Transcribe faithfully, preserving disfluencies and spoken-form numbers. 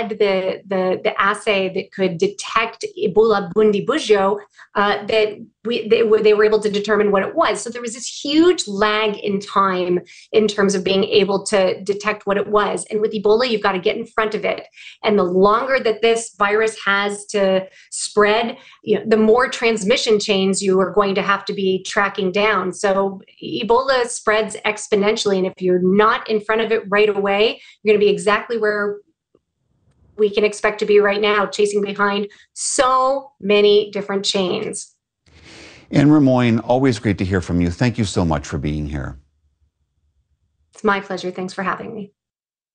had the, the, the assay that could detect Ebola Bundibugyo, uh, that we, they, were, they were able to determine what it was. So there was this huge lag in time in terms of being able to detect what it was. And with Ebola, you've got to get in front of it. And the longer that this virus has to spread, you know, the more transmission chains you are going to have to be tracking down. So Ebola spreads exponentially. And if you're not in front of it right away, you're going to be exactly where we can expect to be right now, chasing behind so many different chains. Anne Rimoin, always great to hear from you. Thank you so much for being here. It's my pleasure. Thanks for having me.